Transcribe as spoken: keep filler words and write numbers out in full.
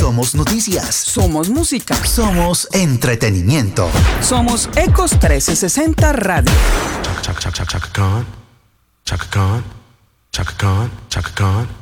Somos noticias. Somos música. Somos entretenimiento. Somos Ecos trescientos sesenta Radio. Chaka, chaka, chaka, chaka Khan. Chaka Khan. Chaka Khan. Chaka Khan.